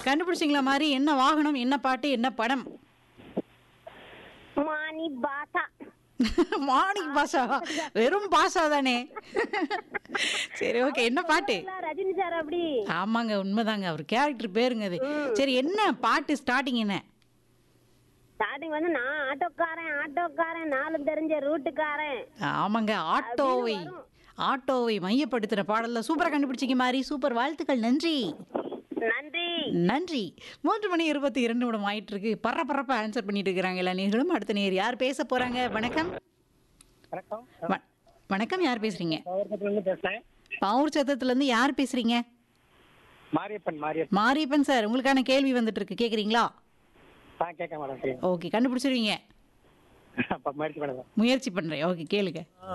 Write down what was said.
கண்டுபிடிச்சிங்களா மாதிரி? என்ன வாகனம், என்ன பாட்டு, என்ன படம்? மானி பாசா. மார்னிங் பாஷா. வெறும் பாஷா தானே. சரி, ஓகே. என்ன பாட்டு? ரஜினி சார் அப்படி. ஆமாங்க, உண்மைதாங்க. அவர் கேரக்டர் பேருங்க அது. சரி, என்ன பாட்டு ஸ்டார்டிங் என்ன? ஸ்டார்டிங் வந்து நான் ஆட்டோக்காரன் நாலும் தெரிஞ்ச ரூட்டுக்காரன். ஆமாங்க, ஆட்டோவை மையப்படுத்தின பாடல்ல சூப்பரா கண்டுபிடிச்சிங்க மாதிரி. சூப்பர், வாழ்த்துக்கள், நன்றி. நன்றி. நன்றி. 3:22 ஆயிட்டு இருக்கு. பரபரப்பா ஆன்சர் பண்ணிட்டு இருக்கிறாங்க எல்லா நேர்களும். அடுத்த நேர் யார் பேச போறாங்க? வணக்கம். வணக்கம். வணக்கம், யார் பேசுறீங்க? பவர்கட்லேருந்து பேசுறேன். பவுர் சத்தத்துல இருந்து யார் பேசுறீங்க? மாரியப்பன். மாரியப்பன் சார், உங்களுக்கான கேள்வி வந்துட்டு இருக்கு, கேக்குறீங்களா? கேட்க மேடம். ஓகே, கண்டுபிடிச்சிருவீங்க. முயற்சி பண்ணுங்க. முயற்சி பண்றேன். ஓகே, கேளுங்க.